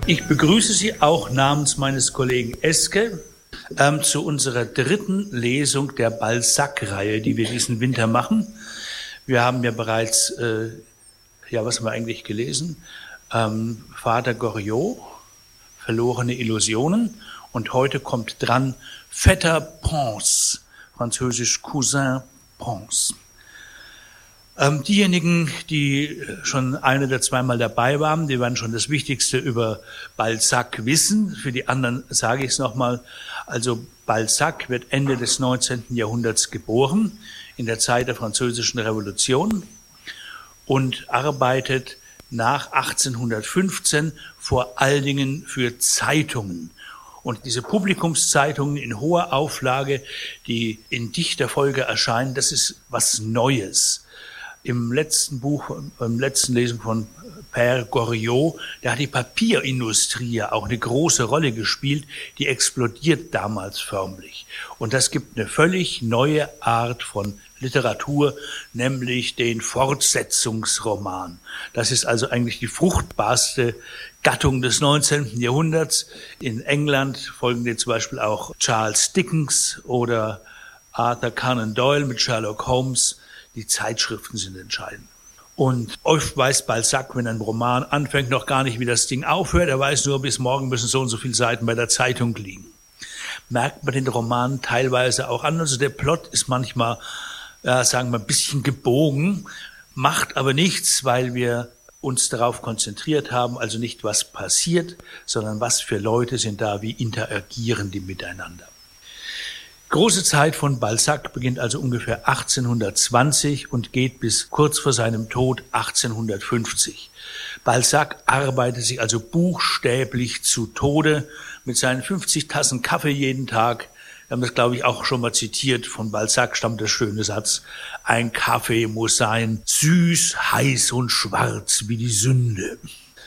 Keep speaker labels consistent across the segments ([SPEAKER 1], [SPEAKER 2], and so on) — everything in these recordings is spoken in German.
[SPEAKER 1] Ich begrüße Sie auch namens meines Kollegen Eske zu unserer dritten Lesung der Balzac-Reihe, die wir diesen Winter machen. Wir haben ja bereits, was haben wir eigentlich gelesen? Vater Goriot, Verlorene Illusionen. Und heute kommt dran Vetter Pons, französisch Cousin Pons. Diejenigen, die schon ein oder zweimal dabei waren, die werden schon das Wichtigste über Balzac wissen. Für die anderen sage ich es nochmal. Also Balzac wird Ende des 19. Jahrhunderts geboren, in der Zeit der Französischen Revolution, und arbeitet nach 1815 vor allen Dingen für Zeitungen. Und diese Publikumszeitungen in hoher Auflage, die in dichter Folge erscheinen, das ist was Neues. Im letzten Lesung von Père Goriot, da hat die Papierindustrie ja auch eine große Rolle gespielt, die explodiert damals förmlich. Und das gibt eine völlig neue Art von Literatur, nämlich den Fortsetzungsroman. Das ist also eigentlich die fruchtbarste Gattung des 19. Jahrhunderts. In England folgen dir zum Beispiel auch Charles Dickens oder Arthur Conan Doyle mit Sherlock Holmes. Die Zeitschriften sind entscheidend. Und oft weiß Balzac, wenn ein Roman anfängt, noch gar nicht, wie das Ding aufhört. Er weiß nur, bis morgen müssen so und so viele Seiten bei der Zeitung liegen. Merkt man den Roman teilweise auch an. Also der Plot ist manchmal, sagen wir, ein bisschen gebogen, macht aber nichts, weil wir uns darauf konzentriert haben, also nicht was passiert, sondern was für Leute sind da, wie interagieren die miteinander. Große Zeit von Balzac beginnt also ungefähr 1820 und geht bis kurz vor seinem Tod 1850. Balzac arbeitet sich also buchstäblich zu Tode mit seinen 50 Tassen Kaffee jeden Tag. Wir haben das, glaube ich, auch schon mal zitiert. Von Balzac stammt der schöne Satz: Ein Kaffee muss sein süß, heiß und schwarz wie die Sünde.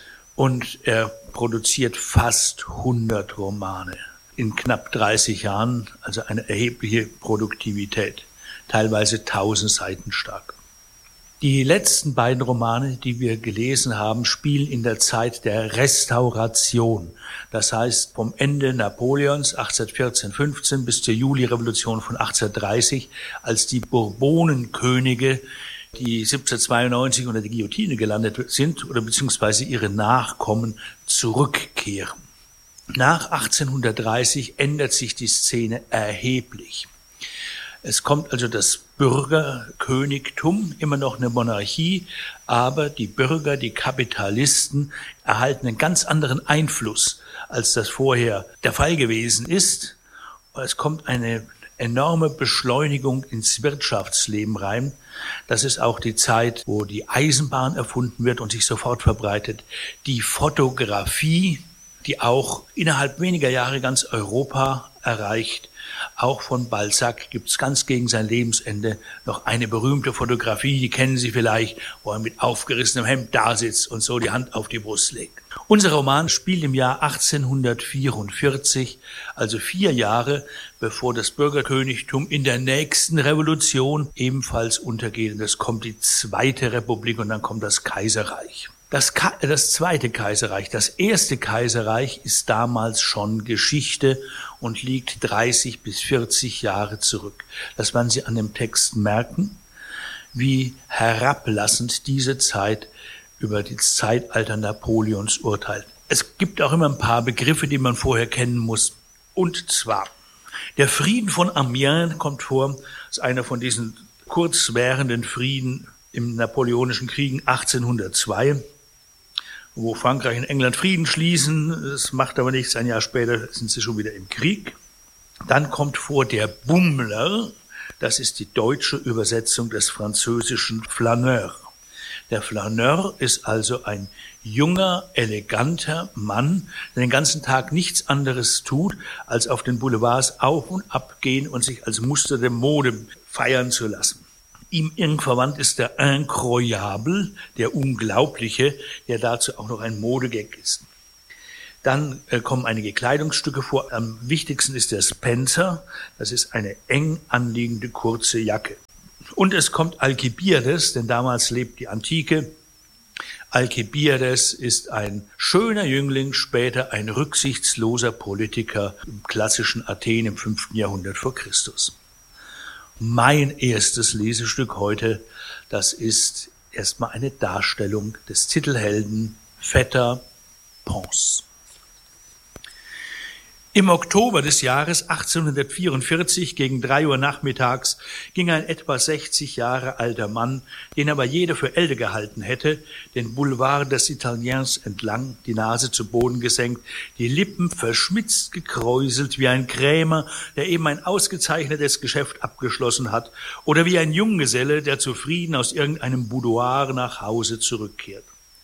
[SPEAKER 1] Und er produziert fast 100 Romane. In knapp 30 Jahren, also eine erhebliche Produktivität, teilweise 1000 Seiten stark. Die letzten beiden Romane, die wir gelesen haben, spielen in der Zeit der Restauration. Das heißt, vom Ende Napoleons 1814-15 bis zur Julirevolution von 1830, als die Bourbonenkönige, die 1792 unter der Guillotine gelandet sind, oder beziehungsweise ihre Nachkommen, zurückkehren. Nach 1830 ändert sich die Szene erheblich. Es kommt also das Bürgerkönigtum, immer noch eine Monarchie, aber die Bürger, die Kapitalisten erhalten einen ganz anderen Einfluss, als das vorher der Fall gewesen ist. Es kommt eine enorme Beschleunigung ins Wirtschaftsleben rein. Das ist auch die Zeit, wo die Eisenbahn erfunden wird und sich sofort verbreitet. Die Fotografie, die auch innerhalb weniger Jahre ganz Europa erreicht. Auch von Balzac gibt es ganz gegen sein Lebensende noch eine berühmte Fotografie, die kennen Sie vielleicht, wo er mit aufgerissenem Hemd da sitzt und so die Hand auf die Brust legt. Unser Roman spielt im Jahr 1844, also 4 Jahre, bevor das Bürgerkönigtum in der nächsten Revolution ebenfalls untergeht. Und es kommt die Zweite Republik und dann kommt das Kaiserreich. Das Zweite Kaiserreich, das Erste Kaiserreich ist damals schon Geschichte und liegt 30 bis 40 Jahre zurück. Das werden Sie an dem Text merken, wie herablassend diese Zeit über das Zeitalter Napoleons urteilt. Es gibt auch immer ein paar Begriffe, die man vorher kennen muss. Und zwar, der Frieden von Amiens kommt vor, das ist einer von diesen kurzwährenden Frieden im Napoleonischen Kriegen 1802. Wo Frankreich und England Frieden schließen, das macht aber nichts, ein Jahr später sind sie schon wieder im Krieg. Dann kommt vor der Bummler, das ist die deutsche Übersetzung des französischen Flaneur. Der Flaneur ist also ein junger, eleganter Mann, der den ganzen Tag nichts anderes tut, als auf den Boulevards auf und ab gehen und sich als Muster der Mode feiern zu lassen. Ihm eng verwandt ist der Incroyable, der Unglaubliche, der dazu auch noch ein Modegag ist. Dann kommen einige Kleidungsstücke vor. Am wichtigsten ist der Spencer. Das ist eine eng anliegende kurze Jacke. Und es kommt Alkibiades, denn damals lebt die Antike. Alkibiades ist ein schöner Jüngling, später ein rücksichtsloser Politiker im klassischen Athen im 5. Jahrhundert vor Christus. Mein erstes Lesestück heute, das ist erstmal eine Darstellung des Titelhelden Vetter Pons. Im Oktober des Jahres 1844 gegen 3 Uhr nachmittags ging ein etwa 60 Jahre alter Mann, den aber jeder für älter gehalten hätte, den Boulevard des Italiens entlang, die Nase zu Boden gesenkt, die Lippen verschmitzt gekräuselt wie ein Krämer, der eben ein ausgezeichnetes Geschäft abgeschlossen hat, oder wie ein Junggeselle, der zufrieden aus irgendeinem Boudoir nach Hause zurückkehrt.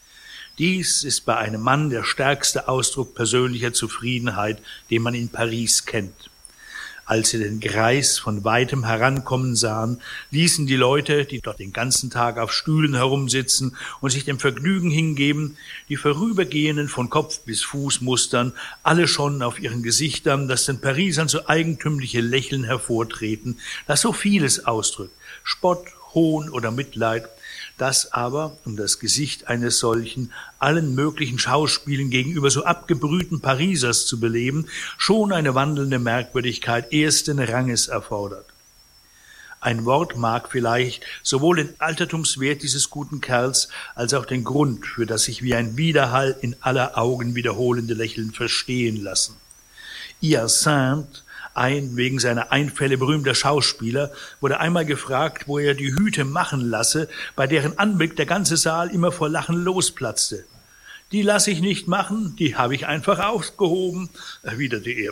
[SPEAKER 1] Dies ist bei einem Mann der stärkste Ausdruck persönlicher Zufriedenheit, den man in Paris kennt. Als sie den Greis von weitem herankommen sahen, ließen die Leute, die dort den ganzen Tag auf Stühlen herumsitzen und sich dem Vergnügen hingeben, die Vorübergehenden von Kopf bis Fuß mustern, alle schon auf ihren Gesichtern, das den Parisern so eigentümliche Lächeln hervortreten, das so vieles ausdrückt, Spott, Hohn oder Mitleid, das aber, um das Gesicht eines solchen, allen möglichen Schauspielen gegenüber so abgebrühten Parisers zu beleben, schon eine wandelnde Merkwürdigkeit ersten Ranges erfordert. Ein Wort mag vielleicht sowohl den Altertumswert dieses guten Kerls als auch den Grund für das sich wie ein Widerhall in aller Augen wiederholende Lächeln verstehen lassen. Hyacinthe, ein wegen seiner Einfälle berühmter Schauspieler, wurde einmal gefragt, wo er die Hüte machen lasse, bei deren Anblick der ganze Saal immer vor Lachen losplatzte. »Die lasse ich nicht machen, die habe ich einfach aufgehoben«, erwiderte er.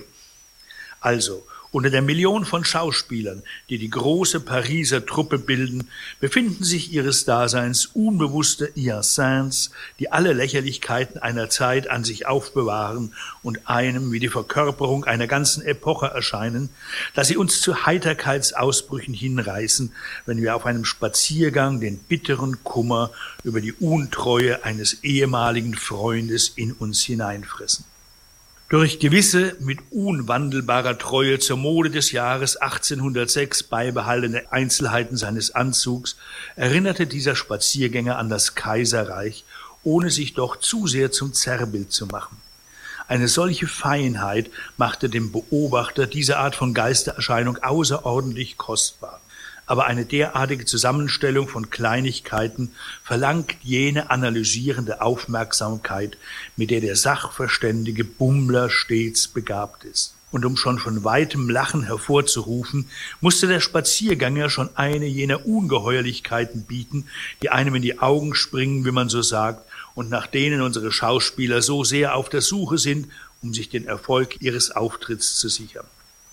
[SPEAKER 1] Also, unter der Million von Schauspielern, die die große Pariser Truppe bilden, befinden sich ihres Daseins unbewusste Hyacinthes, die alle Lächerlichkeiten einer Zeit an sich aufbewahren und einem wie die Verkörperung einer ganzen Epoche erscheinen, dass sie uns zu Heiterkeitsausbrüchen hinreißen, wenn wir auf einem Spaziergang den bitteren Kummer über die Untreue eines ehemaligen Freundes in uns hineinfressen. Durch gewisse mit unwandelbarer Treue zur Mode des Jahres 1806 beibehaltene Einzelheiten seines Anzugs erinnerte dieser Spaziergänger an das Kaiserreich, ohne sich doch zu sehr zum Zerrbild zu machen. Eine solche Feinheit machte dem Beobachter diese Art von Geistererscheinung außerordentlich kostbar. Aber eine derartige Zusammenstellung von Kleinigkeiten verlangt jene analysierende Aufmerksamkeit, mit der der sachverständige Bummler stets begabt ist. Und um schon von weitem Lachen hervorzurufen, musste der Spaziergänger schon eine jener Ungeheuerlichkeiten bieten, die einem in die Augen springen, wie man so sagt, und nach denen unsere Schauspieler so sehr auf der Suche sind, um sich den Erfolg ihres Auftritts zu sichern.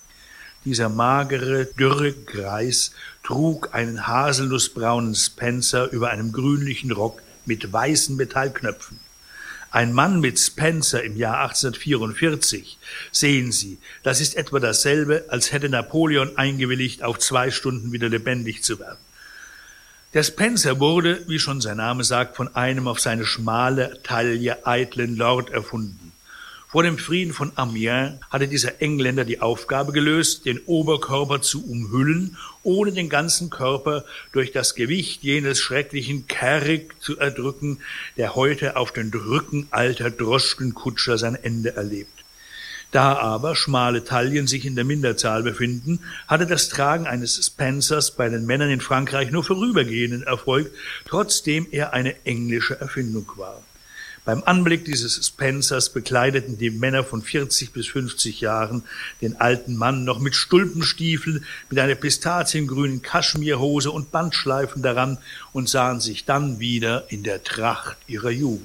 [SPEAKER 1] Dieser magere, dürre Greis trug einen haselnussbraunen Spencer über einem grünlichen Rock mit weißen Metallknöpfen. Ein Mann mit Spencer im Jahr 1844, sehen Sie, das ist etwa dasselbe, als hätte Napoleon eingewilligt, auf 2 Stunden wieder lebendig zu werden. Der Spencer wurde, wie schon sein Name sagt, von einem auf seine schmale Taille eitlen Lord erfunden. Vor dem Frieden von Amiens hatte dieser Engländer die Aufgabe gelöst, den Oberkörper zu umhüllen, ohne den ganzen Körper durch das Gewicht jenes schrecklichen Carrick zu erdrücken, der heute auf den Rücken alter Droschkenkutscher sein Ende erlebt. Da aber schmale Taillen sich in der Minderzahl befinden, hatte das Tragen eines Spencers bei den Männern in Frankreich nur vorübergehenden Erfolg, trotzdem er eine englische Erfindung war. Beim Anblick dieses Spencers bekleideten die Männer von 40 bis 50 Jahren den alten Mann noch mit Stulpenstiefeln, mit einer pistaziengrünen Kaschmirhose und Bandschleifen daran und sahen sich dann wieder in der Tracht ihrer Jugend.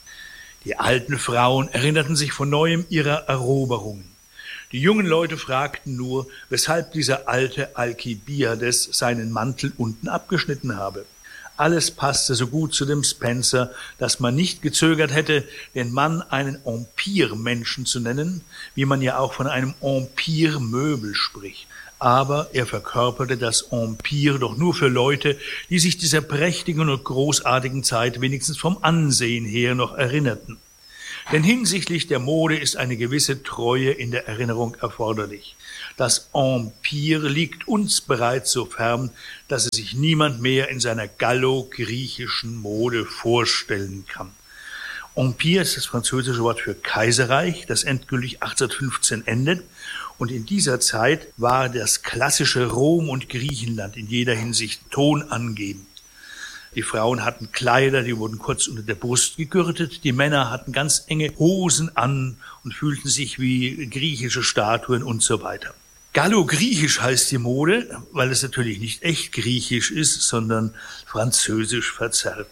[SPEAKER 1] Die alten Frauen erinnerten sich von neuem ihrer Eroberungen. Die jungen Leute fragten nur, weshalb dieser alte Alkibiades seinen Mantel unten abgeschnitten habe. Alles passte so gut zu dem Spencer, dass man nicht gezögert hätte, den Mann einen Empire-Menschen zu nennen, wie man ja auch von einem Empire-Möbel spricht. Aber er verkörperte das Empire doch nur für Leute, die sich dieser prächtigen und großartigen Zeit wenigstens vom Ansehen her noch erinnerten. Denn hinsichtlich der Mode ist eine gewisse Treue in der Erinnerung erforderlich. Das Empire liegt uns bereits so fern, dass es sich niemand mehr in seiner gallo-griechischen Mode vorstellen kann. Empire ist das französische Wort für Kaiserreich, das endgültig 1815 endet. Und in dieser Zeit war das klassische Rom und Griechenland in jeder Hinsicht tonangebend. Die Frauen hatten Kleider, die wurden kurz unter der Brust gegürtet. Die Männer hatten ganz enge Hosen an und fühlten sich wie griechische Statuen und so weiter. Gallo-Griechisch heißt die Mode, weil es natürlich nicht echt griechisch ist, sondern französisch verzerrt.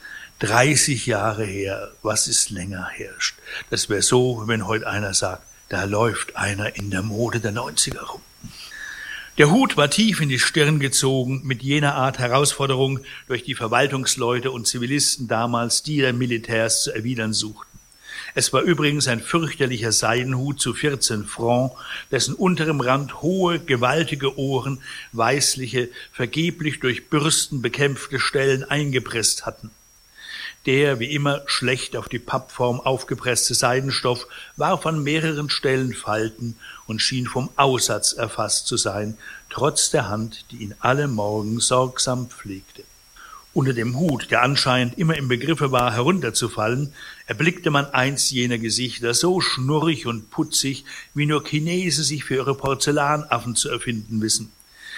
[SPEAKER 1] 30 Jahre her, was ist länger herrscht? Das wäre so, wenn heute einer sagt, da läuft einer in der Mode der 90er rum. Der Hut war tief in die Stirn gezogen, mit jener Art Herausforderung durch die Verwaltungsleute und Zivilisten damals, die der Militärs zu erwidern suchten. Es war übrigens ein fürchterlicher Seidenhut zu 14 Francs, dessen unterem Rand hohe, gewaltige Ohren weißliche, vergeblich durch Bürsten bekämpfte Stellen eingepresst hatten. Der, wie immer, schlecht auf die Pappform aufgepresste Seidenstoff warf an mehreren Stellen Falten und schien vom Aussatz erfasst zu sein, trotz der Hand, die ihn alle Morgen sorgsam pflegte. Unter dem Hut, der anscheinend immer im Begriffe war, herunterzufallen, erblickte man eins jener Gesichter, so schnurrig und putzig, wie nur Chinesen sich für ihre Porzellanaffen zu erfinden wissen.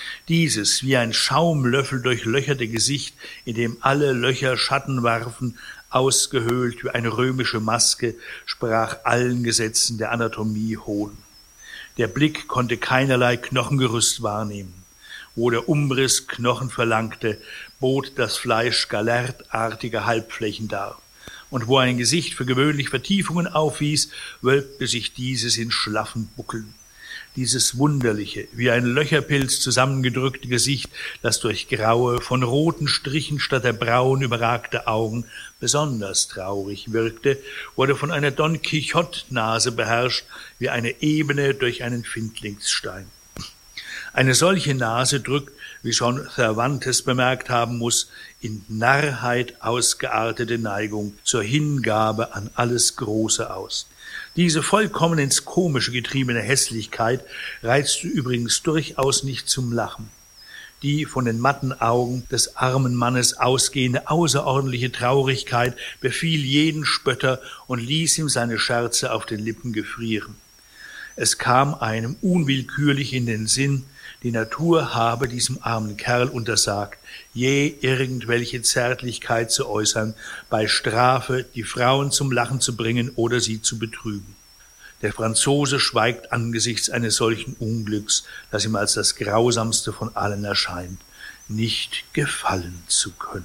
[SPEAKER 1] Dieses wie ein Schaumlöffel durchlöcherte Gesicht, in dem alle Löcher Schatten warfen, ausgehöhlt wie eine römische Maske, sprach allen Gesetzen der Anatomie Hohn. Der Blick konnte keinerlei Knochengerüst wahrnehmen. Wo der Umriss Knochen verlangte, bot das Fleisch galertartige Halbflächen dar. Und wo ein Gesicht für gewöhnlich Vertiefungen aufwies, wölbte sich dieses in schlaffen Buckeln. Dieses wunderliche, wie ein Löcherpilz zusammengedrückte Gesicht, das durch graue, von roten Strichen statt der Brauen überragte Augen besonders traurig wirkte, wurde von einer Don Quixote-Nase beherrscht, wie eine Ebene durch einen Findlingsstein. Eine solche Nase drückt, wie schon Cervantes bemerkt haben muss, in Narrheit ausgeartete Neigung zur Hingabe an alles Große aus. Diese vollkommen ins Komische getriebene Hässlichkeit reizte übrigens durchaus nicht zum Lachen. Die von den matten Augen des armen Mannes ausgehende außerordentliche Traurigkeit befiel jeden Spötter und ließ ihm seine Scherze auf den Lippen gefrieren. Es kam einem unwillkürlich in den Sinn, die Natur habe diesem armen Kerl untersagt, je irgendwelche Zärtlichkeit zu äußern, bei Strafe die Frauen zum Lachen zu bringen oder sie zu betrügen. Der Franzose schweigt angesichts eines solchen Unglücks, das ihm als das Grausamste von allen erscheint, nicht gefallen zu können.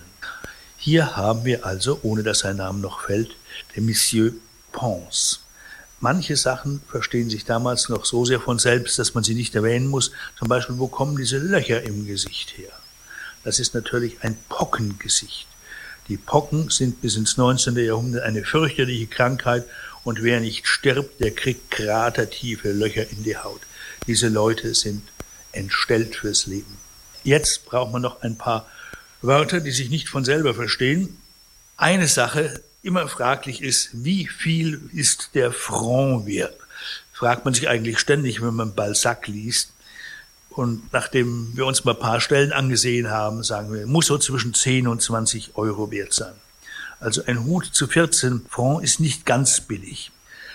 [SPEAKER 1] Hier haben wir also, ohne dass sein Name noch fällt, den Monsieur Pons. Manche Sachen verstehen sich damals noch so sehr von selbst, dass man sie nicht erwähnen muss. Zum Beispiel, wo kommen diese Löcher im Gesicht her? Das ist natürlich ein Pockengesicht. Die Pocken sind bis ins 19. Jahrhundert eine fürchterliche Krankheit und wer nicht stirbt, der kriegt kratertiefe Löcher in die Haut. Diese Leute sind entstellt fürs Leben. Jetzt braucht man noch ein paar Wörter, die sich nicht von selber verstehen. Eine Sache immer fraglich ist, wie viel ist der Franc wert? Fragt man sich eigentlich ständig, wenn man Balzac liest. Und nachdem wir uns mal ein paar Stellen angesehen haben, sagen wir, muss so zwischen 10 und 20 Euro wert sein. Also ein Hut zu 14 Francs ist nicht ganz billig.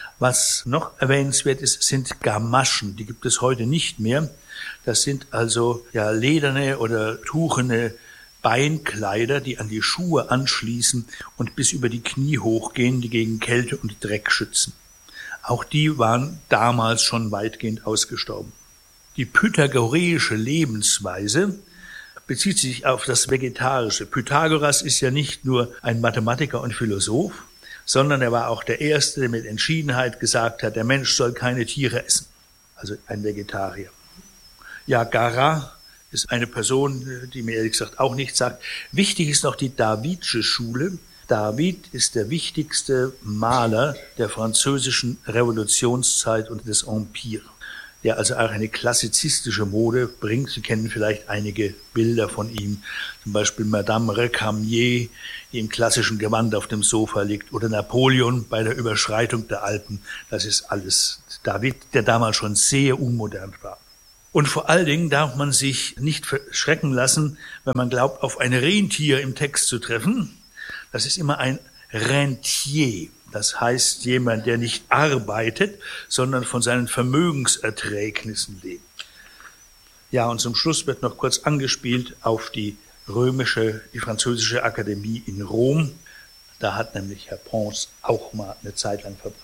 [SPEAKER 1] Was noch erwähnenswert ist, sind Gamaschen. Die gibt es heute nicht mehr. Das sind also ja lederne oder tuchene Beinkleider, die an die Schuhe anschließen und bis über die Knie hochgehen, die gegen Kälte und Dreck schützen. Auch die waren damals schon weitgehend ausgestorben. Die pythagoreische Lebensweise bezieht sich auf das Vegetarische. Pythagoras ist ja nicht nur ein Mathematiker und Philosoph, sondern er war auch der Erste, der mit Entschiedenheit gesagt hat, der Mensch soll keine Tiere essen. Also ein Vegetarier. Ja, Garat ist eine Person, die mir ehrlich gesagt auch nichts sagt. Wichtig ist noch die Davidsche Schule. David ist der wichtigste Maler der französischen Revolutionszeit und des Empire. der also auch eine klassizistische Mode bringt. Sie kennen vielleicht einige Bilder von ihm, zum Beispiel Madame Recamier, die im klassischen Gewand auf dem Sofa liegt, oder Napoleon bei der Überschreitung der Alpen. Das ist alles David, der damals schon sehr unmodern war. Und vor allen Dingen darf man sich nicht verschrecken lassen, wenn man glaubt, auf ein Rentier im Text zu treffen. Das ist immer ein Rentier. Das heißt jemand, der nicht arbeitet, sondern von seinen Vermögenserträgnissen lebt. Ja, und zum Schluss wird noch kurz angespielt auf die französische Akademie in Rom. Da hat nämlich Herr Pons auch mal eine Zeit lang verbracht.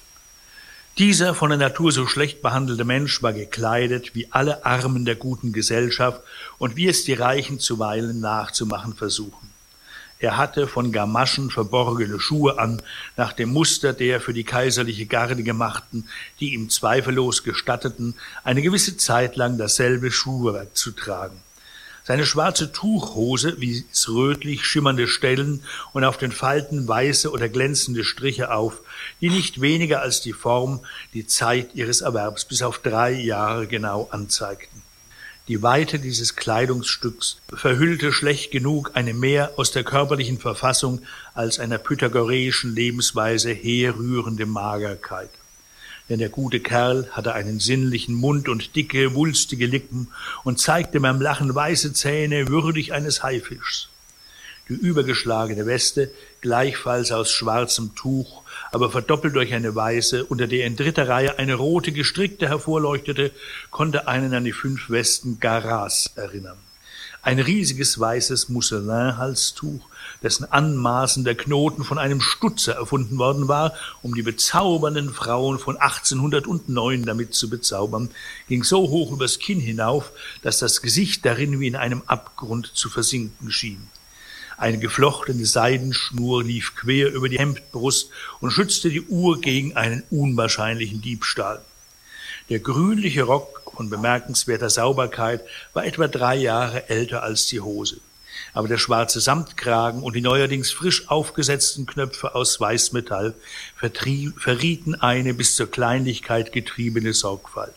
[SPEAKER 1] Dieser von der Natur so schlecht behandelte Mensch war gekleidet wie alle Armen der guten Gesellschaft und wie es die Reichen zuweilen nachzumachen versuchen. Er hatte von Gamaschen verborgene Schuhe an, nach dem Muster der für die kaiserliche Garde gemachten, die ihm zweifellos gestatteten, eine gewisse Zeit lang dasselbe Schuhwerk zu tragen. Seine schwarze Tuchhose wies rötlich schimmernde Stellen und auf den Falten weiße oder glänzende Striche auf, die nicht weniger als die Form die Zeit ihres Erwerbs bis auf 3 Jahre genau anzeigten. Die Weite dieses Kleidungsstücks verhüllte schlecht genug eine mehr aus der körperlichen Verfassung als einer pythagoreischen Lebensweise herrührende Magerkeit. Denn der gute Kerl hatte einen sinnlichen Mund und dicke, wulstige Lippen und zeigte beim Lachen weiße Zähne würdig eines Haifischs. Die übergeschlagene Weste, gleichfalls aus schwarzem Tuch, aber verdoppelt durch eine weiße, unter der in 3. Reihe eine rote gestrickte hervorleuchtete, konnte einen an die 5 Westen Garas erinnern. Ein riesiges weißes Mousselin-Halstuch, dessen anmaßender Knoten von einem Stutzer erfunden worden war, um die bezaubernden Frauen von 1809 damit zu bezaubern, ging so hoch übers Kinn hinauf, dass das Gesicht darin wie in einem Abgrund zu versinken schien. Eine geflochtene Seidenschnur lief quer über die Hemdbrust und schützte die Uhr gegen einen unwahrscheinlichen Diebstahl. Der grünliche Rock von bemerkenswerter Sauberkeit war etwa 3 Jahre älter als die Hose. Aber der schwarze Samtkragen und die neuerdings frisch aufgesetzten Knöpfe aus Weißmetall verrieten eine bis zur Kleinlichkeit getriebene Sorgfalt.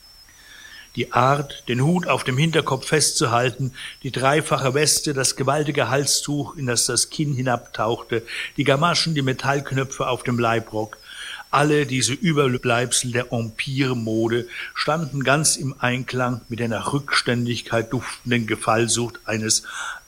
[SPEAKER 1] Die Art, den Hut auf dem Hinterkopf festzuhalten, die dreifache Weste, das gewaltige Halstuch, in das Kinn hinabtauchte, die Gamaschen, die Metallknöpfe auf dem Leibrock, alle diese Überbleibsel der Empire-Mode standen ganz im Einklang mit der nach Rückständigkeit duftenden Gefallsucht eines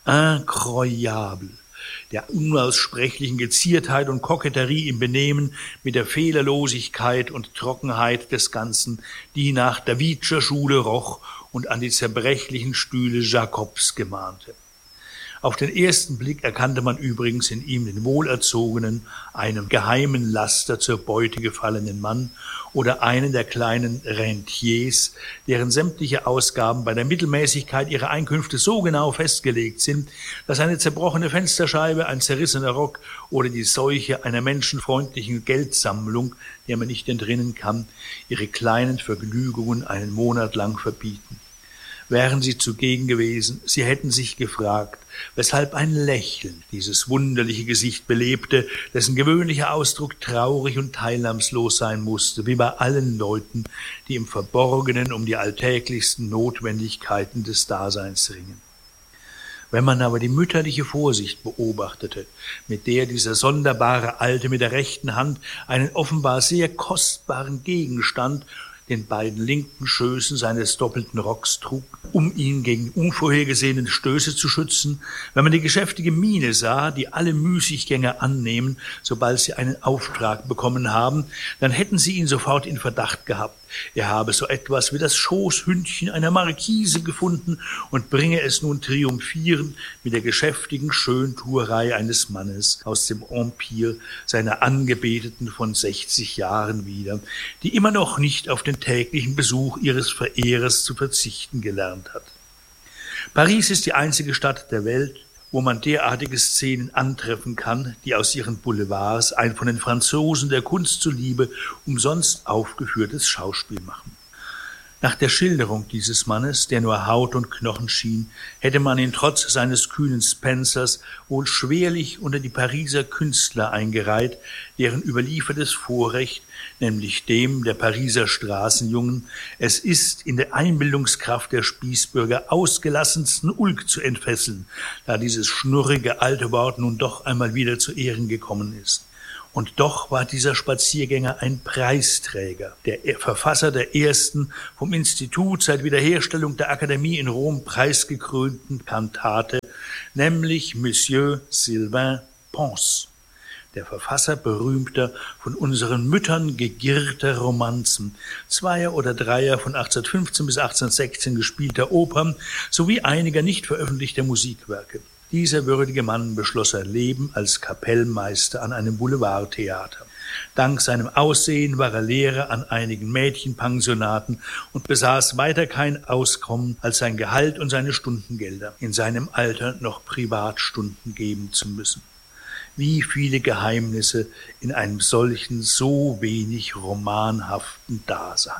[SPEAKER 1] Incroyable, der unaussprechlichen Geziertheit und Koketterie im Benehmen, mit der Fehlerlosigkeit und Trockenheit des Ganzen, die nach Davidscher Schule roch und an die zerbrechlichen Stühle Jacobs gemahnte. Auf den ersten Blick erkannte man übrigens in ihm den wohlerzogenen, einem geheimen Laster zur Beute gefallenen Mann oder einen der kleinen Rentiers, deren sämtliche Ausgaben bei der Mittelmäßigkeit ihrer Einkünfte so genau festgelegt sind, dass eine zerbrochene Fensterscheibe, ein zerrissener Rock oder die Seuche einer menschenfreundlichen Geldsammlung, der man nicht entrinnen kann, ihre kleinen Vergnügungen einen Monat lang verbieten. Wären sie zugegen gewesen, sie hätten sich gefragt, weshalb ein Lächeln dieses wunderliche Gesicht belebte, dessen gewöhnlicher Ausdruck traurig und teilnahmslos sein musste, wie bei allen Leuten, die im Verborgenen um die alltäglichsten Notwendigkeiten des Daseins ringen. Wenn man aber die mütterliche Vorsicht beobachtete, mit der dieser sonderbare Alte mit der rechten Hand einen offenbar sehr kostbaren Gegenstand, den beiden linken Schößen seines doppelten Rocks trug, um ihn gegen unvorhergesehene Stöße zu schützen, wenn man die geschäftige Miene sah, die alle Müßiggänger annehmen, sobald sie einen Auftrag bekommen haben, dann hätten sie ihn sofort in Verdacht gehabt. Er habe so etwas wie das Schoßhündchen einer Markise gefunden und bringe es nun triumphierend mit der geschäftigen Schöntuerei eines Mannes aus dem Empire, seiner Angebeteten von 60 Jahren wieder, die immer noch nicht auf den täglichen Besuch ihres Verehrers zu verzichten gelernt hat. Paris ist die einzige Stadt der Welt, wo man derartige Szenen antreffen kann, die aus ihren Boulevards ein von den Franzosen der Kunst zuliebe umsonst aufgeführtes Schauspiel machen. Nach der Schilderung dieses Mannes, der nur Haut und Knochen schien, hätte man ihn trotz seines kühnen Spencers wohl schwerlich unter die Pariser Künstler eingereiht, deren überliefertes Vorrecht, nämlich dem der Pariser Straßenjungen, es ist, in der Einbildungskraft der Spießbürger ausgelassensten Ulk zu entfesseln, da dieses schnurrige alte Wort nun doch einmal wieder zu Ehren gekommen ist. Und doch war dieser Spaziergänger ein Preisträger, der Verfasser der ersten vom Institut seit Wiederherstellung der Akademie in Rom preisgekrönten Kantate, nämlich Monsieur Sylvain Pons, der Verfasser berühmter, von unseren Müttern gegirrter Romanzen, zweier oder dreier von 1815 bis 1816 gespielter Opern sowie einiger nicht veröffentlichter Musikwerke. Dieser würdige Mann beschloss sein Leben als Kapellmeister an einem Boulevardtheater. Dank seinem Aussehen war er Lehrer an einigen Mädchenpensionaten und besaß weiter kein Auskommen als sein Gehalt und seine Stundengelder, in seinem Alter noch Privatstunden geben zu müssen. Wie viele Geheimnisse in einem solchen, so wenig romanhaften Dasein.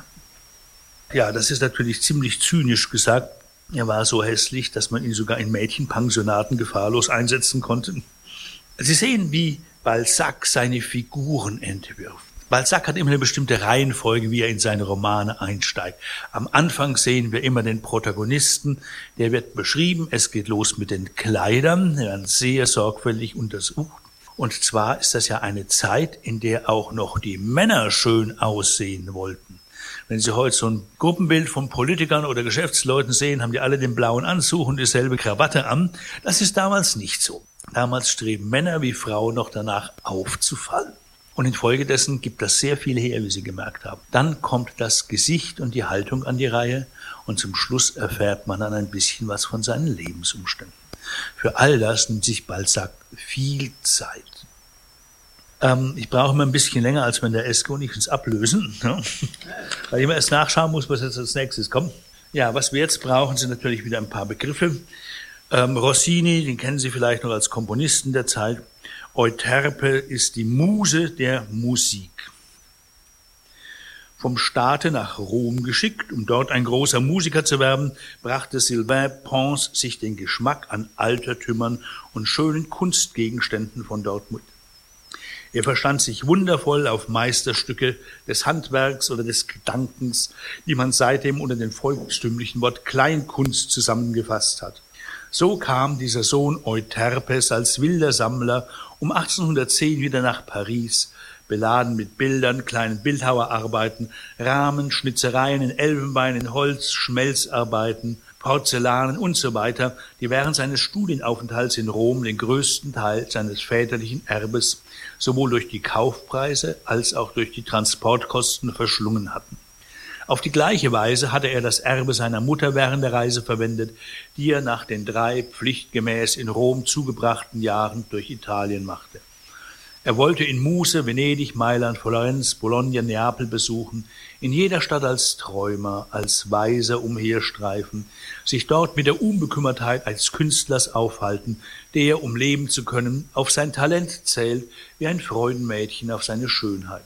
[SPEAKER 1] Ja, das ist natürlich ziemlich zynisch gesagt. Er war so hässlich, dass man ihn sogar in Mädchenpensionaten gefahrlos einsetzen konnte. Sie sehen, wie Balzac seine Figuren entwirft. Balzac hat immer eine bestimmte Reihenfolge, wie er in seine Romane einsteigt. Am Anfang sehen wir immer den Protagonisten, der wird beschrieben, es geht los mit den Kleidern, die werden sehr sorgfältig untersucht. Und zwar ist das ja eine Zeit, in der auch noch die Männer schön aussehen wollten. Wenn Sie heute so ein Gruppenbild von Politikern oder Geschäftsleuten sehen, haben die alle den blauen Anzug und dieselbe Krawatte an. Das ist damals nicht so. Damals streben Männer wie Frauen noch danach aufzufallen. Und infolgedessen gibt das sehr viel her, wie Sie gemerkt haben. Dann kommt das Gesicht und die Haltung an die Reihe und zum Schluss erfährt man dann ein bisschen was von seinen Lebensumständen. Für all das nimmt sich Balzac viel Zeit. Ich brauche immer ein bisschen länger als wenn der Eske und ich uns ablösen, ja? Weil ich immer erst nachschauen muss, was jetzt als nächstes kommt. Ja, was wir jetzt brauchen, sind natürlich wieder ein paar Begriffe. Rossini, den kennen Sie vielleicht noch als Komponisten der Zeit. Euterpe ist die Muse der Musik. Vom Staate nach Rom geschickt, um dort ein großer Musiker zu werden, brachte Sylvain Pons sich den Geschmack an Altertümern und schönen Kunstgegenständen von dort mit. Er verstand sich wundervoll auf Meisterstücke des Handwerks oder des Gedankens, die man seitdem unter dem volkstümlichen Wort Kleinkunst zusammengefasst hat. So kam dieser Sohn Euterpes als wilder Sammler um 1810 wieder nach Paris, beladen mit Bildern, kleinen Bildhauerarbeiten, Rahmen, Schnitzereien in Elfenbein, in Holz, Schmelzarbeiten, Porzellanen und so weiter, die während seines Studienaufenthalts in Rom den größten Teil seines väterlichen Erbes sowohl durch die Kaufpreise als auch durch die Transportkosten verschlungen hatten. Auf die gleiche Weise hatte er das Erbe seiner Mutter während der Reise verwendet, die er nach den 3 pflichtgemäß in Rom zugebrachten Jahren durch Italien machte. Er wollte in Muse, Venedig, Mailand, Florenz, Bologna, Neapel besuchen, in jeder Stadt als Träumer, als Weiser umherstreifen, sich dort mit der Unbekümmertheit eines Künstlers aufhalten, der, um leben zu können, auf sein Talent zählt, wie ein Freudenmädchen auf seine Schönheit.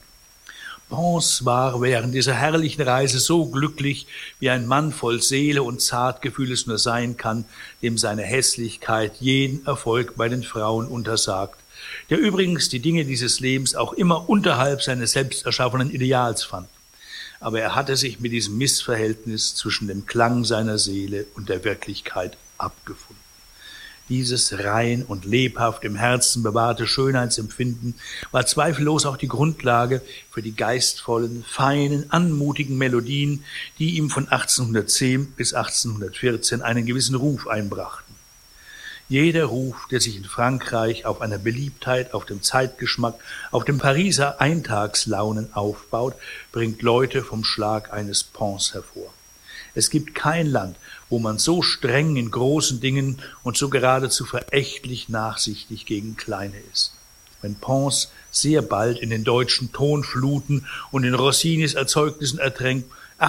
[SPEAKER 1] Pons war während dieser herrlichen Reise so glücklich, wie ein Mann voll Seele und Zartgefühl es nur sein kann, dem seine Hässlichkeit jeden Erfolg bei den Frauen untersagt, der übrigens die Dinge dieses Lebens auch immer unterhalb seines selbst erschaffenen Ideals fand. Aber er hatte sich mit diesem Missverhältnis zwischen dem Klang seiner Seele und der Wirklichkeit abgefunden. Dieses rein und lebhaft im Herzen bewahrte Schönheitsempfinden war zweifellos auch die Grundlage für die geistvollen, feinen, anmutigen Melodien, die ihm von 1810 bis 1814 einen gewissen Ruf einbrachten. Jeder Ruf, der sich in Frankreich auf einer Beliebtheit, auf dem Zeitgeschmack, auf dem Pariser Eintagslaunen aufbaut, bringt Leute vom Schlag eines Pons hervor. Es gibt kein Land, wo man so streng in großen Dingen und so geradezu verächtlich nachsichtig gegen Kleine ist. Wenn Pons sehr bald in den deutschen Tonfluten und in Rossinis Erzeugnissen ertränkt,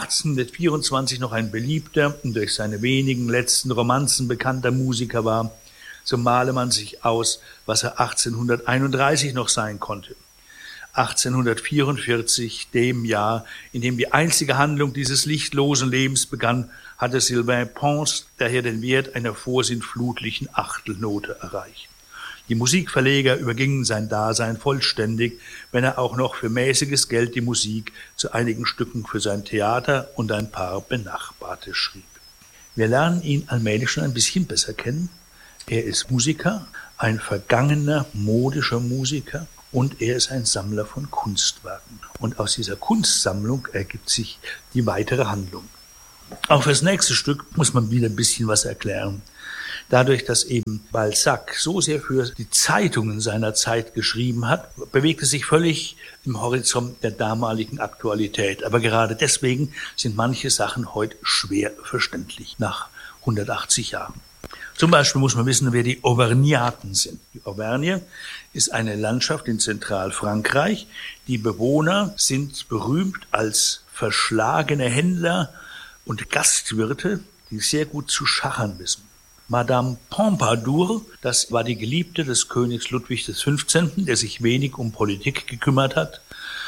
[SPEAKER 1] 1824 noch ein beliebter und durch seine wenigen letzten Romanzen bekannter Musiker war, so male man sich aus, was er 1831 noch sein konnte. 1844, dem Jahr, in dem die einzige Handlung dieses lichtlosen Lebens begann, hatte Sylvain Pons daher den Wert einer vorsintflutlichen Achtelnote erreicht. Die Musikverleger übergingen sein Dasein vollständig, wenn er auch noch für mäßiges Geld die Musik zu einigen Stücken für sein Theater und ein paar benachbarte schrieb. Wir lernen ihn allmählich schon ein bisschen besser kennen. Er ist Musiker, ein vergangener modischer Musiker, und er ist ein Sammler von Kunstwerken. Und aus dieser Kunstsammlung ergibt sich die weitere Handlung. Auch fürs nächste Stück muss man wieder ein bisschen was erklären. Dadurch, dass eben Balzac so sehr für die Zeitungen seiner Zeit geschrieben hat, bewegte sich völlig im Horizont der damaligen Aktualität. Aber gerade deswegen sind manche Sachen heute schwer verständlich, nach 180 Jahren. Zum Beispiel muss man wissen, wer die Auvergnaten sind. Die Auvergne ist eine Landschaft in Zentralfrankreich. Die Bewohner sind berühmt als verschlagene Händler und Gastwirte, die sehr gut zu schachern wissen. Madame Pompadour, das war die Geliebte des Königs Ludwig XV., der sich wenig um Politik gekümmert hat.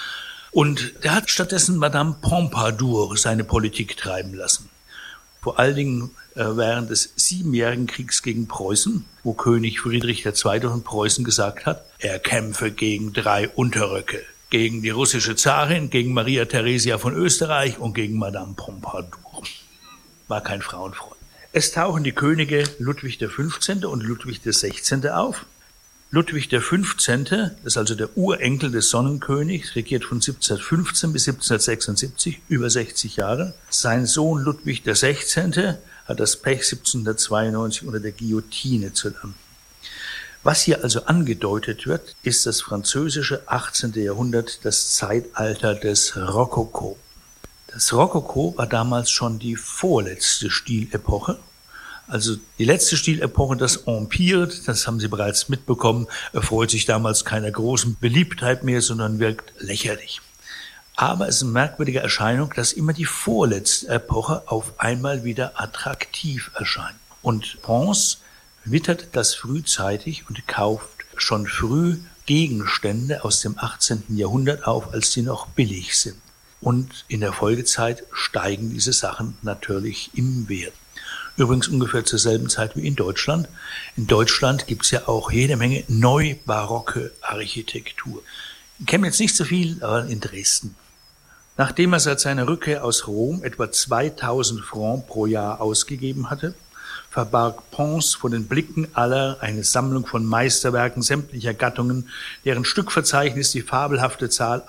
[SPEAKER 1] Und der hat stattdessen Madame Pompadour seine Politik treiben lassen. Vor allen Dingen während des 7-jährigen Kriegs gegen Preußen, wo König Friedrich II. Von Preußen gesagt hat, er kämpfe gegen 3 Unterröcke. Gegen die russische Zarin, gegen Maria Theresia von Österreich und gegen Madame Pompadour. War kein Frauenfreund. Es tauchen die Könige Ludwig XV. Und Ludwig XVI. Auf. Ludwig XV., das ist also der Urenkel des Sonnenkönigs, regiert von 1715 bis 1776, über 60 Jahre. Sein Sohn Ludwig XVI. Hat das Pech, 1792 unter der Guillotine zu landen. Was hier also angedeutet wird, ist das französische 18. Jahrhundert, das Zeitalter des Rokoko. Das Rokoko war damals schon die vorletzte Stilepoche. Also die letzte Stilepoche, das Empire, das haben Sie bereits mitbekommen, erfreut sich damals keiner großen Beliebtheit mehr, sondern wirkt lächerlich. Aber es ist eine merkwürdige Erscheinung, dass immer die vorletzte Epoche auf einmal wieder attraktiv erscheint. Und Pons wittert das frühzeitig und kauft schon früh Gegenstände aus dem 18. Jahrhundert auf, als die noch billig sind. Und in der Folgezeit steigen diese Sachen natürlich im Wert. Übrigens ungefähr zur selben Zeit wie in Deutschland. In Deutschland gibt's ja auch jede Menge neubarocke Architektur. Ich kenne jetzt nicht so viel, aber in Dresden. Nachdem er seit seiner Rückkehr aus Rom etwa 2000 Francs pro Jahr ausgegeben hatte, verbarg Pons vor den Blicken aller eine Sammlung von Meisterwerken sämtlicher Gattungen, deren Stückverzeichnis die fabelhafte Zahl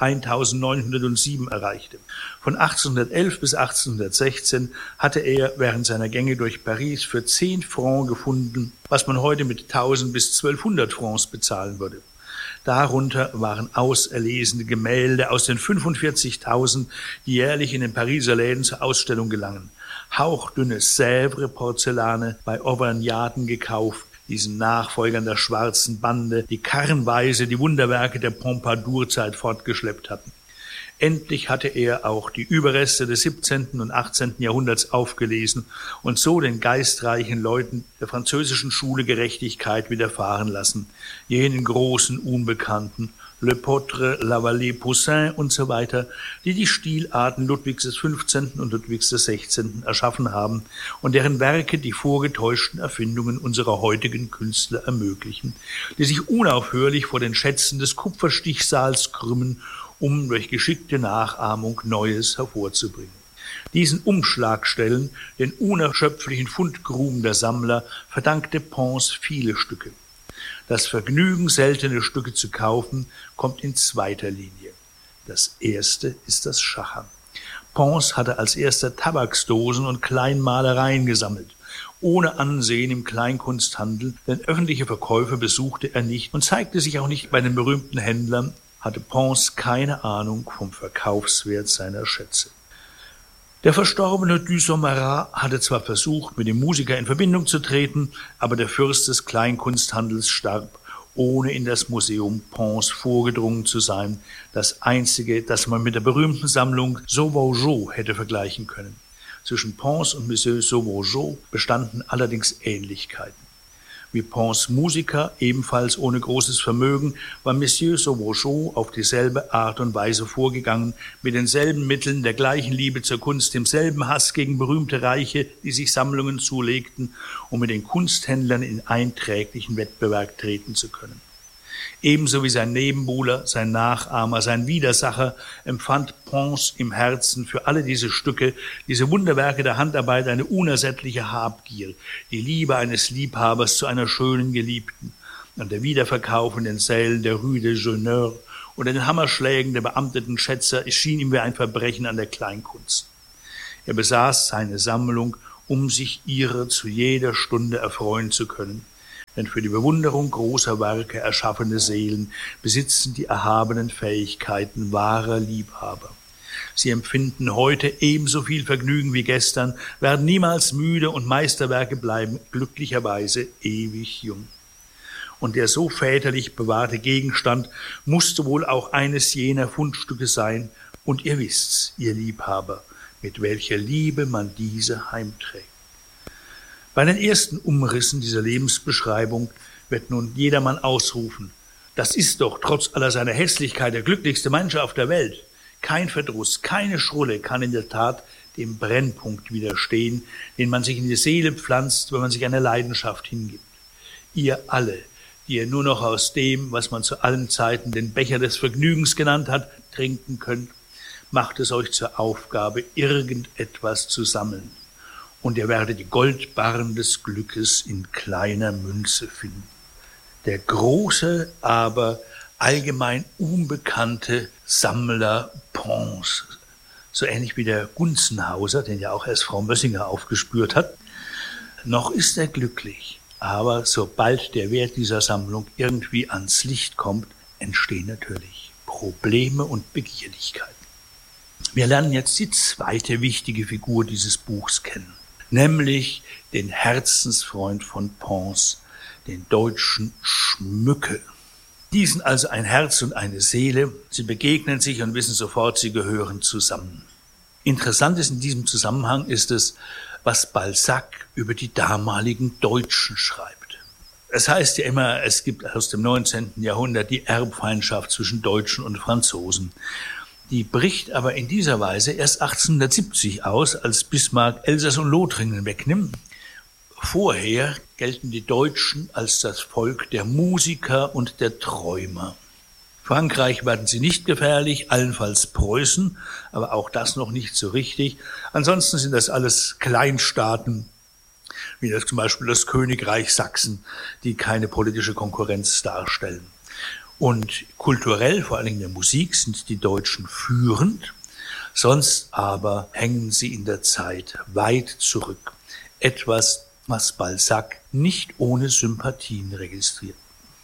[SPEAKER 1] 1907 erreichte. Von 1811 bis 1816 hatte er während seiner Gänge durch Paris für 10 Francs gefunden, was man heute mit 1000 bis 1200 Francs bezahlen würde. Darunter waren auserlesene Gemälde aus den 45.000, die jährlich in den Pariser Läden zur Ausstellung gelangen. Hauchdünne Sèvres-Porzellane bei Auvergnaten gekauft, diesen Nachfolgern der schwarzen Bande, die karrenweise die Wunderwerke der Pompadour-Zeit fortgeschleppt hatten. Endlich hatte er auch die Überreste des 17. und 18. Jahrhunderts aufgelesen und so den geistreichen Leuten der französischen Schule Gerechtigkeit widerfahren lassen, jenen großen Unbekannten, Lepôtre, Lavallée, Poussin und so weiter, die die Stilarten Ludwigs XV. Und Ludwigs XVI. Erschaffen haben und deren Werke die vorgetäuschten Erfindungen unserer heutigen Künstler ermöglichen, die sich unaufhörlich vor den Schätzen des Kupferstichsaals krümmen, um durch geschickte Nachahmung Neues hervorzubringen. Diesen Umschlagstellen, den unerschöpflichen Fundgruben der Sammler, verdankte Pons viele Stücke. Das Vergnügen, seltene Stücke zu kaufen, kommt in zweiter Linie. Das erste ist das Schachern. Pons hatte als erster Tabaksdosen und Kleinmalereien gesammelt. Ohne Ansehen im Kleinkunsthandel, denn öffentliche Verkäufe besuchte er nicht und zeigte sich auch nicht bei den berühmten Händlern, hatte Pons keine Ahnung vom Verkaufswert seiner Schätze. Der verstorbene Dusommarat hatte zwar versucht, mit dem Musiker in Verbindung zu treten, aber der Fürst des Kleinkunsthandels starb, ohne in das Museum Pons vorgedrungen zu sein, das einzige, das man mit der berühmten Sammlung Sauvageot hätte vergleichen können. Zwischen Pons und Monsieur Sauvageot bestanden allerdings Ähnlichkeiten. Wie Pons Musiker, ebenfalls ohne großes Vermögen, war Monsieur Sauvageot auf dieselbe Art und Weise vorgegangen, mit denselben Mitteln, der gleichen Liebe zur Kunst, demselben Hass gegen berühmte Reiche, die sich Sammlungen zulegten, um mit den Kunsthändlern in einträglichen Wettbewerb treten zu können. Ebenso wie sein Nebenbuhler, sein Nachahmer, sein Widersacher empfand Pons im Herzen für alle diese Stücke, diese Wunderwerke der Handarbeit eine unersättliche Habgier, die Liebe eines Liebhabers zu einer schönen Geliebten. Und der Wiederverkauf in den Sälen der Rue des Jeuneurs oder den Hammerschlägen der beamteten Schätzer erschien ihm wie ein Verbrechen an der Kleinkunst. Er besaß seine Sammlung, um sich ihrer zu jeder Stunde erfreuen zu können. Denn für die Bewunderung großer Werke erschaffene Seelen besitzen die erhabenen Fähigkeiten wahrer Liebhaber. Sie empfinden heute ebenso viel Vergnügen wie gestern, werden niemals müde und Meisterwerke bleiben glücklicherweise ewig jung. Und der so väterlich bewahrte Gegenstand musste wohl auch eines jener Fundstücke sein, und ihr wisst's, ihr Liebhaber, mit welcher Liebe man diese heimträgt. Bei den ersten Umrissen dieser Lebensbeschreibung wird nun jedermann ausrufen: Das ist doch trotz aller seiner Hässlichkeit der glücklichste Mensch auf der Welt. Kein Verdruss, keine Schrulle kann in der Tat dem Brennpunkt widerstehen, den man sich in die Seele pflanzt, wenn man sich einer Leidenschaft hingibt. Ihr alle, die ihr nur noch aus dem, was man zu allen Zeiten den Becher des Vergnügens genannt hat, trinken könnt, macht es euch zur Aufgabe, irgendetwas zu sammeln. Und ihr werdet die Goldbarren des Glückes in kleiner Münze finden. Der große, aber allgemein unbekannte Sammler Pons, so ähnlich wie der Gunzenhauser, den ja auch erst Frau Mössinger aufgespürt hat, noch ist er glücklich. Aber sobald der Wert dieser Sammlung irgendwie ans Licht kommt, entstehen natürlich Probleme und Begierlichkeiten. Wir lernen jetzt die zweite wichtige Figur dieses Buchs kennen, nämlich den Herzensfreund von Pons, den deutschen Schmücke. Die sind also ein Herz und eine Seele. Sie begegnen sich und wissen sofort, sie gehören zusammen. Interessant ist in diesem Zusammenhang ist es, was Balzac über die damaligen Deutschen schreibt. Es heißt ja immer, es gibt aus dem 19. Jahrhundert die Erbfeindschaft zwischen Deutschen und Franzosen. Die bricht aber in dieser Weise erst 1870 aus, als Bismarck Elsass und Lothringen wegnimmt. Vorher gelten die Deutschen als das Volk der Musiker und der Träumer. Frankreich werden sie nicht gefährlich, allenfalls Preußen, aber auch das noch nicht so richtig. Ansonsten sind das alles Kleinstaaten, wie das zum Beispiel das Königreich Sachsen, die keine politische Konkurrenz darstellen. Und kulturell, vor allen Dingen in der Musik, sind die Deutschen führend, sonst aber hängen sie in der Zeit weit zurück. Etwas, was Balzac nicht ohne Sympathien registriert.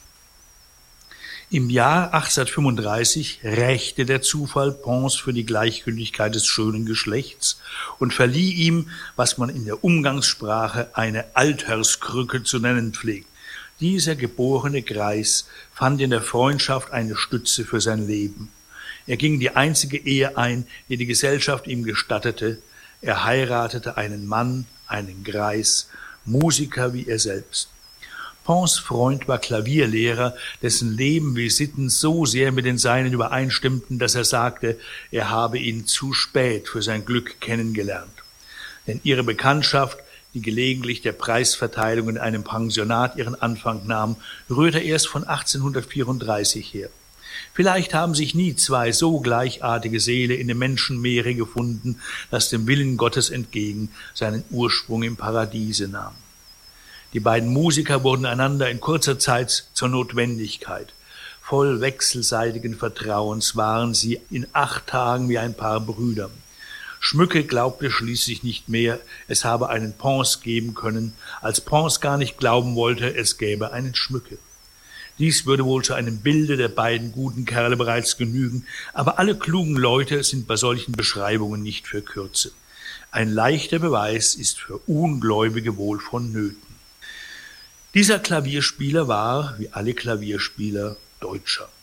[SPEAKER 1] Im Jahr 1835 rächte der Zufall Pons für die Gleichgültigkeit des schönen Geschlechts und verlieh ihm, was man in der Umgangssprache eine Alterskrücke zu nennen pflegt. Dieser geborene Greis fand in der Freundschaft eine Stütze für sein Leben. Er ging die einzige Ehe ein, die die Gesellschaft ihm gestattete. Er heiratete einen Mann, einen Greis, Musiker wie er selbst. Pons Freund war Klavierlehrer, dessen Leben wie Sitten so sehr mit den seinen übereinstimmten, dass er sagte, er habe ihn zu spät für sein Glück kennengelernt. Denn ihre Bekanntschaft, die gelegentlich der Preisverteilung in einem Pensionat ihren Anfang nahm, rührte erst von 1834 her. Vielleicht haben sich nie zwei so gleichartige Seelen in dem Menschenmeere gefunden, das dem Willen Gottes entgegen seinen Ursprung im Paradiese nahm. Die beiden Musiker wurden einander in kurzer Zeit zur Notwendigkeit. Voll wechselseitigen Vertrauens waren sie in 8 Tagen wie ein Paar Brüder. Schmücke glaubte schließlich nicht mehr, es habe einen Pons geben können, als Pons gar nicht glauben wollte, es gäbe einen Schmücke. Dies würde wohl zu einem Bilde der beiden guten Kerle bereits genügen, aber alle klugen Leute sind bei solchen Beschreibungen nicht für Kürze. Ein leichter Beweis ist für Ungläubige wohl vonnöten. Dieser Klavierspieler war, wie alle Klavierspieler, Deutscher.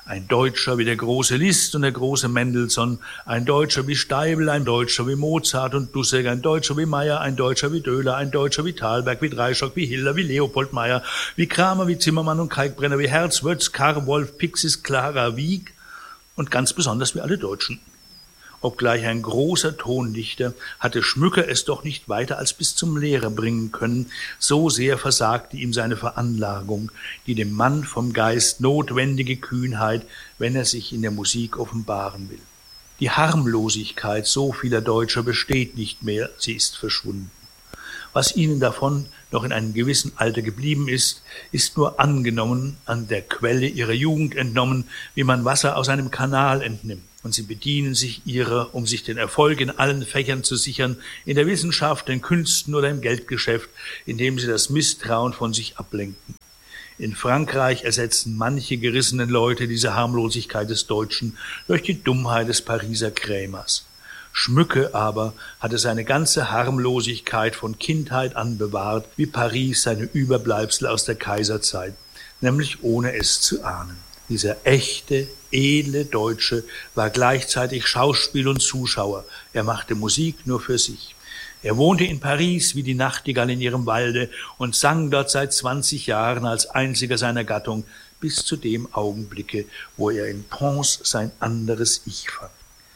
[SPEAKER 1] Ein Deutscher wie der große Liszt und der große Mendelssohn, ein Deutscher wie Steibl, ein Deutscher wie Mozart und Dussek, ein Deutscher wie Meyer, ein Deutscher wie Döhler, ein Deutscher wie Thalberg, wie Dreischock, wie Hiller, wie Leopold Meyer, wie Kramer, wie Zimmermann und Kalkbrenner, wie Herz, Wötz, Karr, Wolf, Pixis, Clara, Wieck und ganz besonders wie alle Deutschen. Obgleich ein großer Tondichter, hatte Schmücker es doch nicht weiter als bis zum Lehrer bringen können, so sehr versagte ihm seine Veranlagung, die dem Mann vom Geist notwendige Kühnheit, wenn er sich in der Musik offenbaren will. Die Harmlosigkeit so vieler Deutscher besteht nicht mehr, sie ist verschwunden. Was ihnen davon noch in einem gewissen Alter geblieben ist, ist nur angenommen, an der Quelle ihrer Jugend entnommen, wie man Wasser aus einem Kanal entnimmt. Und sie bedienen sich ihrer, um sich den Erfolg in allen Fächern zu sichern, in der Wissenschaft, den Künsten oder im Geldgeschäft, indem sie das Misstrauen von sich ablenken. In Frankreich ersetzen manche gerissenen Leute diese Harmlosigkeit des Deutschen durch die Dummheit des Pariser Krämers. Schmücke aber hatte seine ganze Harmlosigkeit von Kindheit an bewahrt, wie Paris seine Überbleibsel aus der Kaiserzeit, nämlich ohne es zu ahnen. Dieser echte, edle Deutsche war gleichzeitig Schauspiel und Zuschauer. Er machte Musik nur für sich. Er wohnte in Paris wie die Nachtigall in ihrem Walde und sang dort seit 20 Jahren als einziger seiner Gattung, bis zu dem Augenblicke, wo er in Pons sein anderes Ich fand.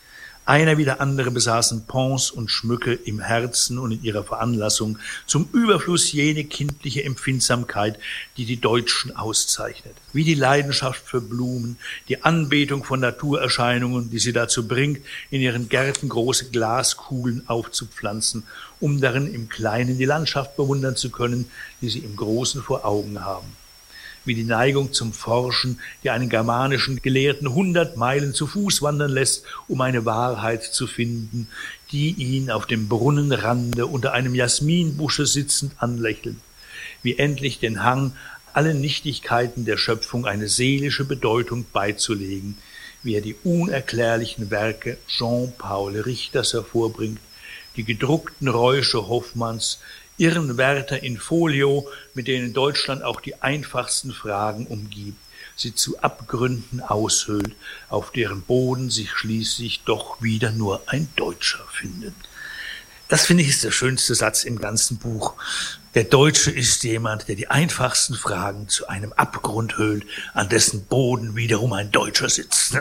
[SPEAKER 1] Einer wie der andere besaßen Pons und Schmücke im Herzen und in ihrer Veranlassung zum Überfluss jene kindliche Empfindsamkeit, die die Deutschen auszeichnet. Wie die Leidenschaft für Blumen, die Anbetung von Naturerscheinungen, die sie dazu bringt, in ihren Gärten große Glaskugeln aufzupflanzen, um darin im Kleinen die Landschaft bewundern zu können, die sie im Großen vor Augen haben. Wie die Neigung zum Forschen, die einen germanischen Gelehrten 100 Meilen zu Fuß wandern lässt, um eine Wahrheit zu finden, die ihn auf dem Brunnenrande unter einem Jasminbusche sitzend anlächelt. Wie endlich den Hang, allen Nichtigkeiten der Schöpfung eine seelische Bedeutung beizulegen, wie er die unerklärlichen Werke Jean-Paul Richters hervorbringt, die gedruckten Räusche Hoffmanns, Irrenwärter in Folio, mit denen Deutschland auch die einfachsten Fragen umgibt, sie zu Abgründen aushöhlt, auf deren Boden sich schließlich doch wieder nur ein Deutscher findet. Das, finde ich, ist der schönste Satz im ganzen Buch. Der Deutsche ist jemand, der die einfachsten Fragen zu einem Abgrund höhlt, an dessen Boden wiederum ein Deutscher sitzt.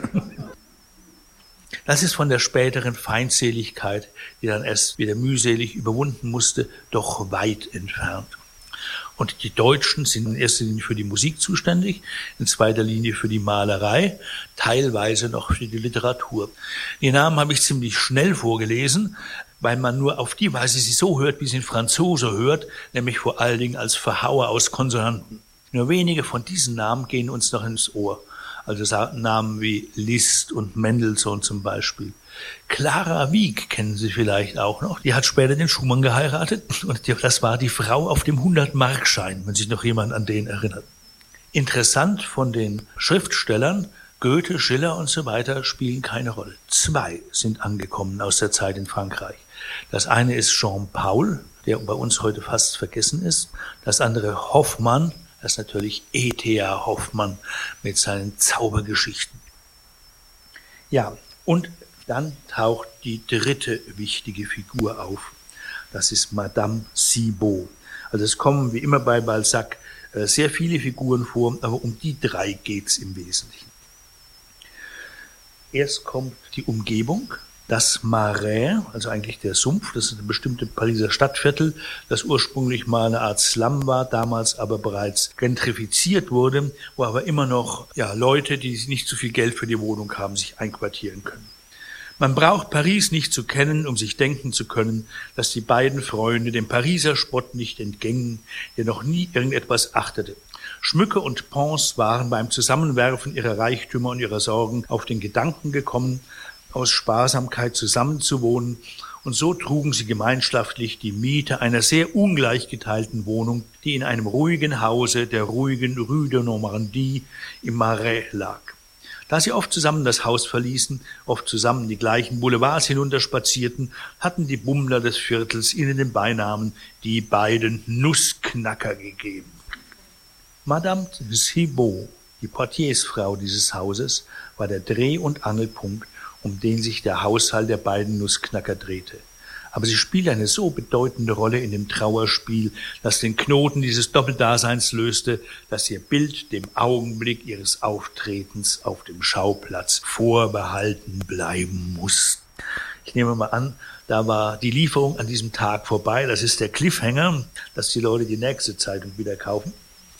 [SPEAKER 1] Das ist von der späteren Feindseligkeit, die dann erst wieder mühselig überwunden musste, doch weit entfernt. Und die Deutschen sind in erster Linie für die Musik zuständig, in zweiter Linie für die Malerei, teilweise noch für die Literatur. Die Namen habe ich ziemlich schnell vorgelesen, weil man nur auf die Weise sie so hört, wie sie ein Franzose hört, nämlich vor allen Dingen als Verhauer aus Konsonanten. Nur wenige von diesen Namen gehen uns noch ins Ohr. Also Namen wie Liszt und Mendelssohn zum Beispiel. Clara Wieck kennen Sie vielleicht auch noch. Die hat später den Schumann geheiratet und das war die Frau auf dem 100-Markschein, wenn sich noch jemand an den erinnert. Interessant von den Schriftstellern, Goethe, Schiller und so weiter spielen keine Rolle. 2 sind angekommen aus der Zeit in Frankreich. Das eine ist Jean-Paul, der bei uns heute fast vergessen ist. Das andere Hoffmann. Das ist natürlich E.T.A. Hoffmann mit seinen Zaubergeschichten. Ja, und dann taucht die dritte wichtige Figur auf. Das ist Madame Cibo. Also es kommen wie immer bei Balzac sehr viele Figuren vor, aber um die 3 geht's im Wesentlichen. Erst kommt die Umgebung. Das Marais, also eigentlich der Sumpf, das ist ein bestimmtes Pariser Stadtviertel, das ursprünglich mal eine Art Slum war, damals aber bereits gentrifiziert wurde, wo aber immer noch Leute, die nicht zu viel Geld für die Wohnung haben, sich einquartieren können. Man braucht Paris nicht zu kennen, um sich denken zu können, dass die beiden Freunde dem Pariser Spott nicht entgingen, der noch nie irgendetwas achtete. Schmücke und Pons waren beim Zusammenwerfen ihrer Reichtümer und ihrer Sorgen auf den Gedanken gekommen, aus Sparsamkeit zusammenzuwohnen, und so trugen sie gemeinschaftlich die Miete einer sehr ungleich geteilten Wohnung, die in einem ruhigen Hause der ruhigen Rue de Normandie im Marais lag. Da sie oft zusammen das Haus verließen, oft zusammen die gleichen Boulevards hinunterspazierten, hatten die Bummler des Viertels ihnen den Beinamen die beiden Nussknacker gegeben. Madame Cibo Die Portiersfrau dieses Hauses war der Dreh- und Angelpunkt, um den sich der Haushalt der beiden Nussknacker drehte. Aber sie spielte eine so bedeutende Rolle in dem Trauerspiel, das den Knoten dieses Doppeldaseins löste, dass ihr Bild dem Augenblick ihres Auftretens auf dem Schauplatz vorbehalten bleiben muss. Ich nehme mal an, da war die Lieferung an diesem Tag vorbei. Das ist der Cliffhanger, dass die Leute die nächste Zeitung wieder kaufen.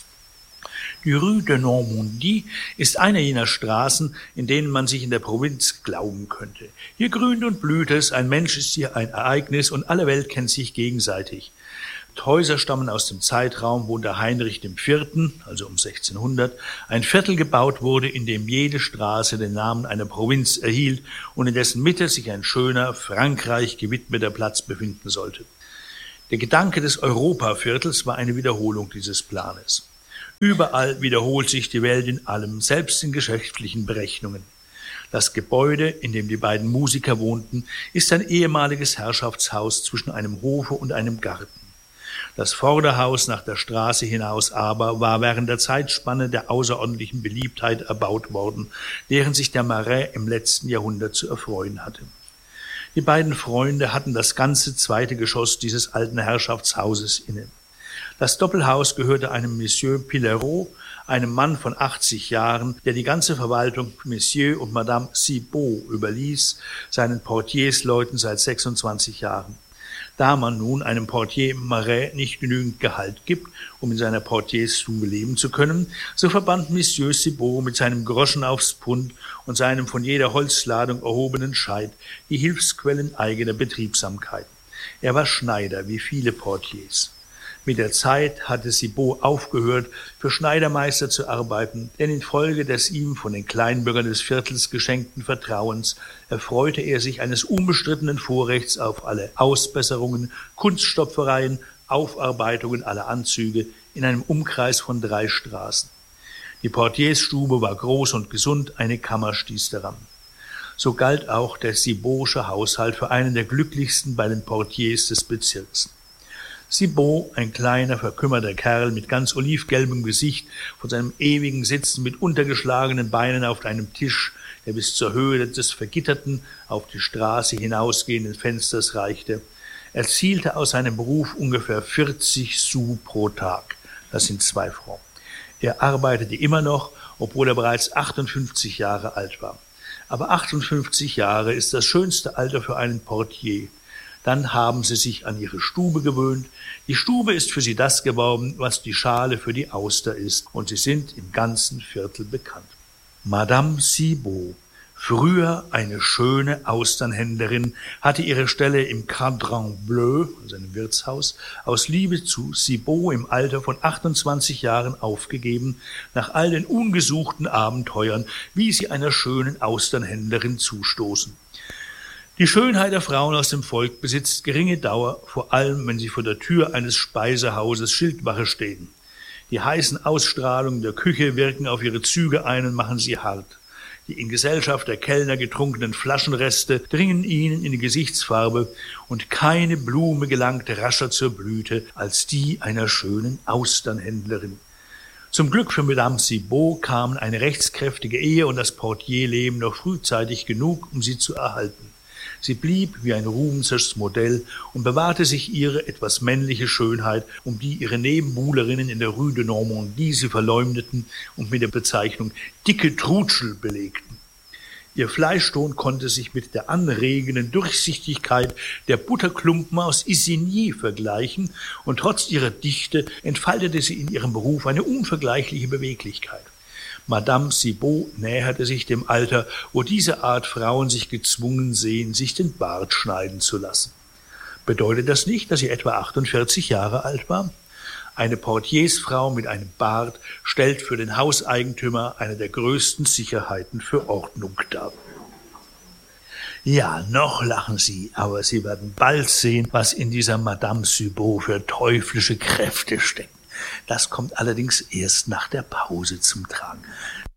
[SPEAKER 1] Die Rue de Normandie ist eine jener Straßen, in denen man sich in der Provinz glauben könnte. Hier grünt und blüht es, ein Mensch ist hier ein Ereignis und alle Welt kennt sich gegenseitig. Die Häuser stammen aus dem Zeitraum, wo unter Heinrich IV., also um 1600, ein Viertel gebaut wurde, in dem jede Straße den Namen einer Provinz erhielt und in dessen Mitte sich ein schöner, Frankreich gewidmeter Platz befinden sollte. Der Gedanke des Europaviertels war eine Wiederholung dieses Planes. Überall wiederholt sich die Welt in allem, selbst in geschäftlichen Berechnungen. Das Gebäude, in dem die beiden Musiker wohnten, ist ein ehemaliges Herrschaftshaus zwischen einem Hofe und einem Garten. Das Vorderhaus nach der Straße hinaus aber war während der Zeitspanne der außerordentlichen Beliebtheit erbaut worden, deren sich der Marais im letzten Jahrhundert zu erfreuen hatte. Die beiden Freunde hatten das ganze zweite Geschoss dieses alten Herrschaftshauses inne. Das Doppelhaus gehörte einem Monsieur Pillerault, einem Mann von 80 Jahren, der die ganze Verwaltung Monsieur und Madame Cibot überließ, seinen Portiersleuten seit 26 Jahren. Da man nun einem Portier im Marais nicht genügend Gehalt gibt, um in seiner Portiersstube leben zu können, so verband Monsieur Cibot mit seinem Groschen aufs Pfund und seinem von jeder Holzladung erhobenen Scheit die Hilfsquellen eigener Betriebsamkeiten. Er war Schneider, wie viele Portiers. Mit der Zeit hatte Cibot aufgehört, für Schneidermeister zu arbeiten, denn infolge des ihm von den Kleinbürgern des Viertels geschenkten Vertrauens erfreute er sich eines unbestrittenen Vorrechts auf alle Ausbesserungen, Kunststopfereien, Aufarbeitungen aller Anzüge in einem Umkreis von 3 Straßen. Die Portiersstube war groß und gesund, eine Kammer stieß daran. So galt auch der Cibotsche Haushalt für einen der glücklichsten bei den Portiers des Bezirks. Cibot, ein kleiner, verkümmerter Kerl mit ganz olivgelbem Gesicht, von seinem ewigen Sitzen mit untergeschlagenen Beinen auf einem Tisch, der bis zur Höhe des vergitterten, auf die Straße hinausgehenden Fensters reichte, erzielte aus seinem Beruf ungefähr 40 Sous pro Tag. Das sind 2 Francs. Er arbeitete immer noch, obwohl er bereits 58 Jahre alt war. Aber 58 Jahre ist das schönste Alter für einen Portier. Dann haben sie sich an ihre Stube gewöhnt. Die Stube ist für sie das geworden, was die Schale für die Auster ist, und sie sind im ganzen Viertel bekannt. Madame Cibot, früher eine schöne Austernhändlerin, hatte ihre Stelle im Cadran Bleu, also einem Wirtshaus, aus Liebe zu Cibot im Alter von 28 Jahren aufgegeben, nach all den ungesuchten Abenteuern, wie sie einer schönen Austernhändlerin zustoßen. Die Schönheit der Frauen aus dem Volk besitzt geringe Dauer, vor allem wenn sie vor der Tür eines Speisehauses Schildwache stehen. Die heißen Ausstrahlungen der Küche wirken auf ihre Züge ein und machen sie hart. Die in Gesellschaft der Kellner getrunkenen Flaschenreste dringen ihnen in die Gesichtsfarbe, und keine Blume gelangt rascher zur Blüte als die einer schönen Austernhändlerin. Zum Glück für Madame Cibot kamen eine rechtskräftige Ehe und das Portierleben noch frühzeitig genug, um sie zu erhalten. Sie blieb wie ein ruhmenswertes Modell und bewahrte sich ihre etwas männliche Schönheit, um die ihre Nebenbuhlerinnen in der Rue de Normandie sie verleumdeten und mit der Bezeichnung »dicke Trutschel« belegten. Ihr Fleischton konnte sich mit der anregenden Durchsichtigkeit der Butterklumpen aus Isigny vergleichen, und trotz ihrer Dichte entfaltete sie in ihrem Beruf eine unvergleichliche Beweglichkeit. Madame Cibot näherte sich dem Alter, wo diese Art Frauen sich gezwungen sehen, sich den Bart schneiden zu lassen. Bedeutet das nicht, dass sie etwa 48 Jahre alt war? Eine Portiersfrau mit einem Bart stellt für den Hauseigentümer eine der größten Sicherheiten für Ordnung dar. Ja, noch lachen Sie, aber Sie werden bald sehen, was in dieser Madame Cibot für teuflische Kräfte steckt. Das kommt allerdings erst nach der Pause zum Tragen.